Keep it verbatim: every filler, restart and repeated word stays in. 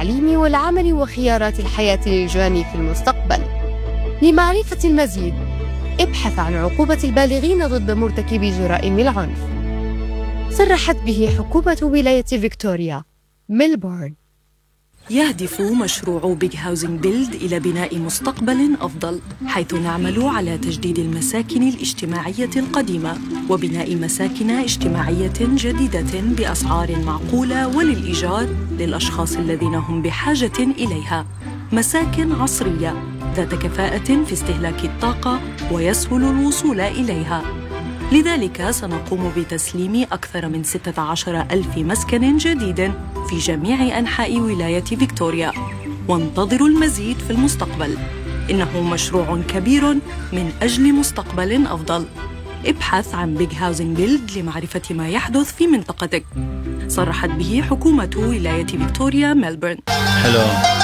التعليم والعمل وخيارات الحياة للجيران في المستقبل. لمعرفة المزيد، ابحث عن عقوبة البالغين ضد مرتكبي جرائم العنف. صرحت به حكومة ولاية فيكتوريا ميلبورن. يهدف مشروع بيج هاوزنج بيلد إلى بناء مستقبل أفضل، حيث نعمل على تجديد المساكن الاجتماعية القديمة وبناء مساكن اجتماعية جديدة بأسعار معقولة وللإيجار للأشخاص الذين هم بحاجة إليها. مساكن عصرية ذات كفاءة في استهلاك الطاقة ويسهل الوصول إليها. لذلك سنقوم بتسليم أكثر من ستة عشر ألف مسكن جديد في جميع أنحاء ولاية فيكتوريا، وانتظروا المزيد في المستقبل. إنه مشروع كبير من أجل مستقبل أفضل. ابحث عن بيج هاوزنج بيلد لمعرفة ما يحدث في منطقتك. صرحت به حكومة ولاية فيكتوريا ميلبورن. حلو.